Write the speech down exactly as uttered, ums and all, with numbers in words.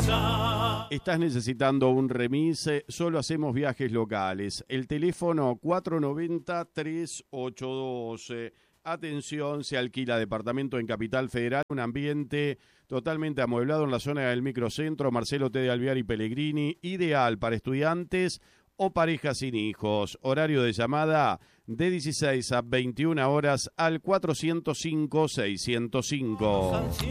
¿Estás necesitando un remise? Solo hacemos viajes locales. El teléfono cuatro noventa, treinta y ocho doce. Atención, se alquila departamento en Capital Federal, un ambiente totalmente amueblado en la zona del microcentro, Marcelo T. de Alvear y Pellegrini, ideal para estudiantes o parejas sin hijos. Horario de llamada de dieciséis a veintiuna horas al cuatrocientos cinco, seiscientos cinco.